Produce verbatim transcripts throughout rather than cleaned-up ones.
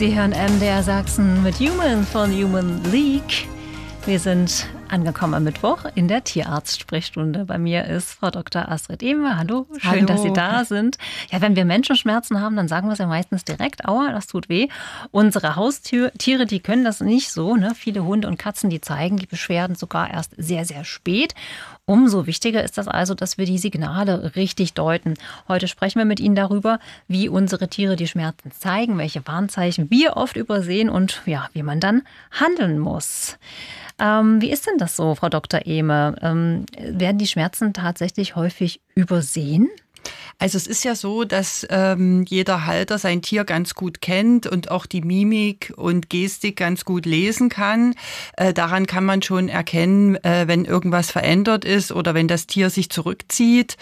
Sie hören M D R Sachsen mit Human von Human League. Wir sind angekommen am Mittwoch in der Tierarzt-Sprechstunde. Bei mir ist Frau Doktor Astrid Ehme. Hallo, schön, Hallo. dass Sie da sind. Ja, wenn wir Menschenschmerzen haben, dann sagen wir es ja meistens direkt. Aua, das tut weh. Unsere Haustiere, die können das nicht so. Ne? Viele Hunde und Katzen, die zeigen die Beschwerden sogar erst sehr, sehr spät. Umso wichtiger ist das also, dass wir die Signale richtig deuten. Heute sprechen wir mit Ihnen darüber, wie unsere Tiere die Schmerzen zeigen, welche Warnzeichen wir oft übersehen und ja, wie man dann handeln muss. Ähm, wie ist denn das so, Frau Doktor Ehme? Ähm, werden die Schmerzen tatsächlich häufig übersehen? Also es ist ja so, dass ähm, jeder Halter sein Tier ganz gut kennt und auch die Mimik und Gestik ganz gut lesen kann. Äh, daran kann man schon erkennen, äh, wenn irgendwas verändert ist oder wenn das Tier sich zurückzieht.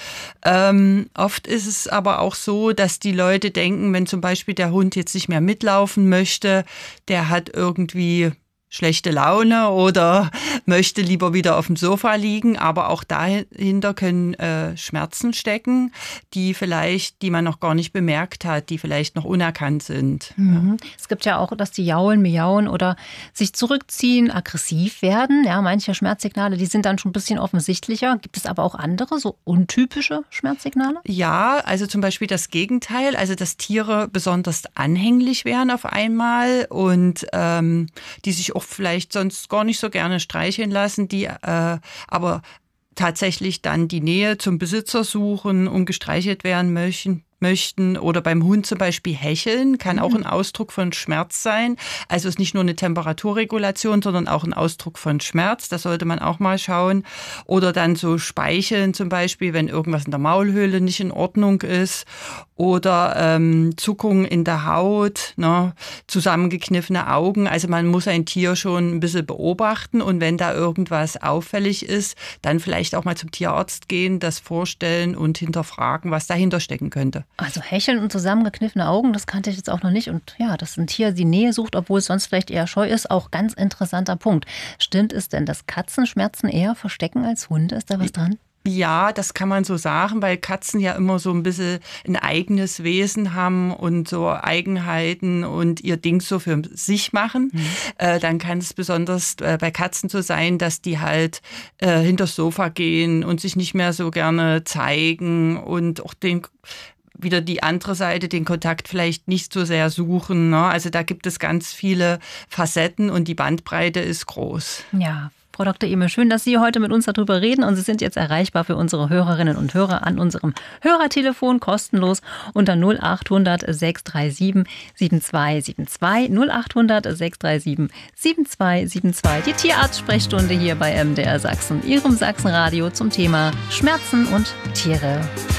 Ähm, oft ist es aber auch so, dass die Leute denken, wenn zum Beispiel der Hund jetzt nicht mehr mitlaufen möchte, der hat irgendwie schlechte Laune oder möchte lieber wieder auf dem Sofa liegen. Aber auch dahinter können äh, Schmerzen stecken, die vielleicht, die man noch gar nicht bemerkt hat, die vielleicht noch unerkannt sind. Mhm. Es gibt ja auch, dass die jaulen, miauen oder sich zurückziehen, aggressiv werden. Ja, manche Schmerzsignale, die sind dann schon ein bisschen offensichtlicher. Gibt es aber auch andere, so untypische Schmerzsignale? Ja, also zum Beispiel das Gegenteil, also dass Tiere besonders anhänglich werden auf einmal und ähm, die sich auch vielleicht sonst gar nicht so gerne streicheln lassen, die äh, aber tatsächlich dann die Nähe zum Besitzer suchen und gestreichelt werden möchten. möchten oder beim Hund zum Beispiel hecheln, kann auch ein Ausdruck von Schmerz sein. Also es ist nicht nur eine Temperaturregulation, sondern auch ein Ausdruck von Schmerz. Das sollte man auch mal schauen. Oder dann so Speicheln zum Beispiel, wenn irgendwas in der Maulhöhle nicht in Ordnung ist. Oder ähm, Zuckungen in der Haut, ne, zusammengekniffene Augen. Also man muss ein Tier schon ein bisschen beobachten und wenn da irgendwas auffällig ist, dann vielleicht auch mal zum Tierarzt gehen, das vorstellen und hinterfragen, was dahinter stecken könnte. Also hecheln und zusammengekniffene Augen, das kannte ich jetzt auch noch nicht. Und ja, dass ein Tier die Nähe sucht, obwohl es sonst vielleicht eher scheu ist, auch ganz interessanter Punkt. Stimmt es denn, dass Katzen Schmerzen eher verstecken als Hunde? Ist da was dran? Ja, das kann man so sagen, weil Katzen ja immer so ein bisschen ein eigenes Wesen haben und so Eigenheiten und ihr Ding so für sich machen. Mhm. Äh, dann kann es besonders äh, bei Katzen so sein, dass die halt äh, hinters Sofa gehen und sich nicht mehr so gerne zeigen und auch den wieder die andere Seite, den Kontakt vielleicht nicht so sehr suchen. Ne? Also da gibt es ganz viele Facetten und die Bandbreite ist groß. Ja. Frau Doktor Ehme, schön, dass Sie heute mit uns darüber reden und Sie sind jetzt erreichbar für unsere Hörerinnen und Hörer an unserem Hörertelefon kostenlos unter null acht hundert sechs drei sieben sieben zwei sieben zwei null acht hundert sechs drei sieben sieben zwei sieben zwei. Die Tierarzt-Sprechstunde hier bei M D R Sachsen, Ihrem Sachsenradio zum Thema Schmerzen und Tiere.